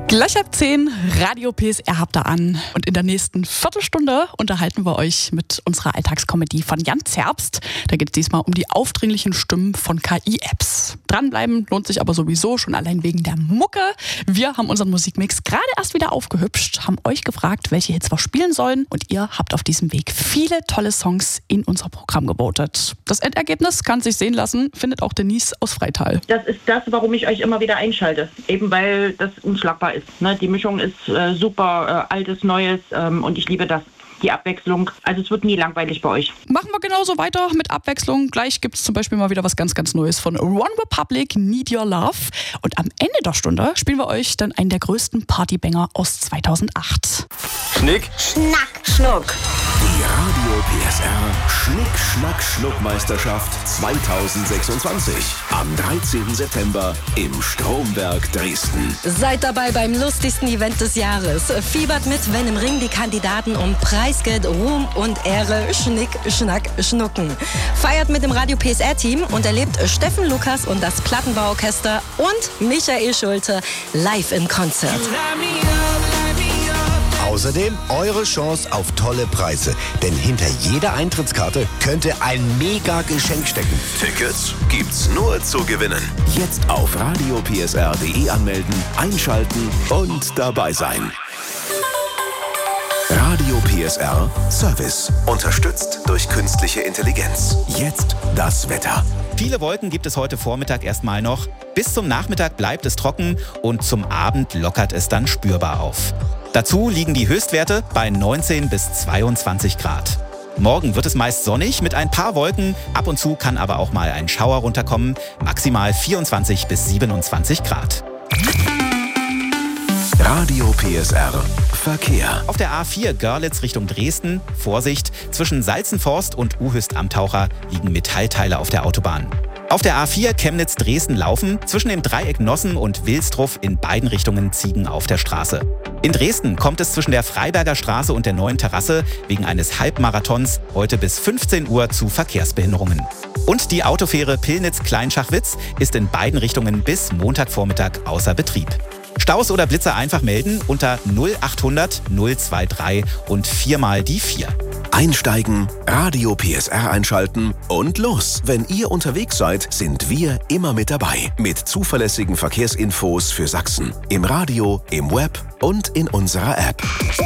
Gleich ab 10, Radio PSR habt ihr an. Und in der nächsten Viertelstunde unterhalten wir euch mit unserer Alltagskomödie von Jan Zerbst. Da geht es diesmal um die aufdringlichen Stimmen von KI-Apps. Dranbleiben lohnt sich aber sowieso, schon allein wegen der Mucke. Wir haben unseren Musikmix gerade erst wieder aufgehübscht, haben euch gefragt, welche Hits wir spielen sollen. Und ihr habt auf diesem Weg viele tolle Songs in unser Programm gebotet. Das Endergebnis kann sich sehen lassen, findet auch Denise aus Freital. Das ist das, warum ich euch immer wieder einschalte. Eben weil das unschlagbar ist. Die Mischung ist super, altes, neues und ich liebe das. Die Abwechslung. Also es wird nie langweilig bei euch. Machen wir genauso weiter mit Abwechslung. Gleich gibt es zum Beispiel mal wieder was ganz, ganz Neues von One Republic, Need Your Love. Und am Ende der Stunde spielen wir euch dann einen der größten Partybanger aus 2008. Schnick, Schnack, Schnuck. die Radio PSR Schnick, Schnack, Schnuck-Meisterschaft 2026. Am 13. September im Stromberg Dresden. Seid dabei beim lustigsten Event des Jahres. Fiebert mit, wenn im Ring die Kandidaten um Preisgeld, Ruhm und Ehre Schnick, Schnack, Schnucken. Feiert mit dem Radio PSR-Team und erlebt Steffen Lukas und das Plattenbauorchester und Michael Schulte live in Konzert. Außerdem eure Chance auf tolle Preise. Denn hinter jeder Eintrittskarte könnte ein Mega-Geschenk stecken. Tickets gibt's nur zu gewinnen. Jetzt auf radiopsr.de anmelden, einschalten und dabei sein. Radio PSR Service. Unterstützt durch künstliche Intelligenz. Jetzt das Wetter. Viele Wolken gibt es heute Vormittag erstmal noch. Bis zum Nachmittag bleibt es trocken und zum Abend lockert es dann spürbar auf. Dazu liegen die Höchstwerte bei 19 bis 22 Grad. Morgen wird es meist sonnig mit ein paar Wolken. Ab und zu kann aber auch mal ein Schauer runterkommen. Maximal 24 bis 27 Grad. Radio PSR Verkehr. Auf der A4 Görlitz Richtung Dresden, Vorsicht, zwischen Salzenforst und Uhüst am Taucher liegen Metallteile auf der Autobahn. Auf der A4 Chemnitz-Dresden-Laufen, zwischen dem Dreieck Nossen und Wilsdruff in beiden Richtungen Ziegen auf der Straße. In Dresden kommt es zwischen der Freiberger Straße und der Neuen Terrasse wegen eines Halbmarathons heute bis 15 Uhr zu Verkehrsbehinderungen. Und die Autofähre Pillnitz-Kleinschachwitz ist in beiden Richtungen bis Montagvormittag außer Betrieb. Staus oder Blitzer einfach melden unter 0800 023 und 4 mal die 4. Einsteigen, Radio PSR einschalten und los. Wenn ihr unterwegs seid, sind wir immer mit dabei. Mit zuverlässigen Verkehrsinfos für Sachsen. Im Radio, im Web und in unserer App.